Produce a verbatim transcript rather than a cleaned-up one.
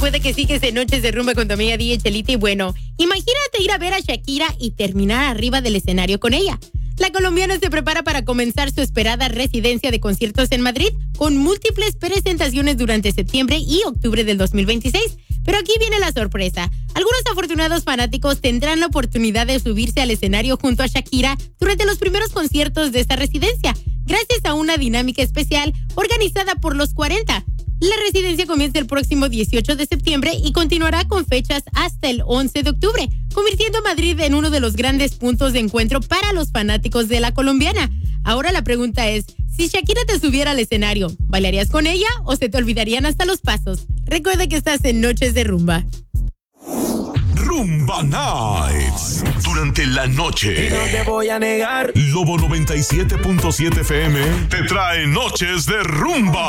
Puede que sigues en Noches de Rumba con tu amiga D J Chelita y bueno, imagínate ir a ver a Shakira y terminar arriba del escenario con ella. La colombiana se prepara para comenzar su esperada residencia de conciertos en Madrid con múltiples presentaciones durante septiembre y octubre del dos mil veintiséis. Pero aquí viene la sorpresa. Algunos afortunados fanáticos tendrán la oportunidad de subirse al escenario junto a Shakira durante los primeros conciertos de esta residencia, gracias a una dinámica especial organizada por los cuarenta. La residencia comienza el próximo dieciocho de septiembre y continuará con fechas hasta el once de octubre, convirtiendo a Madrid en uno de los grandes puntos de encuentro para los fanáticos de la colombiana. Ahora la pregunta es, si Shakira te subiera al escenario, ¿bailarías con ella o se te olvidarían hasta los pasos? Recuerda que estás en Noches de Rumba. Rumba Nights. Durante la noche. Y no te voy a negar. Lobo noventa y siete punto siete F M te trae Noches de Rumba.